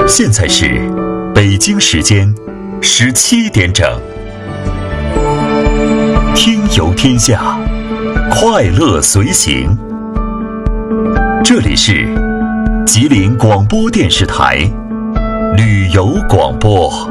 现在是北京时间17点整，听游天下，快乐随行。这里是吉林广播电视台旅游广播。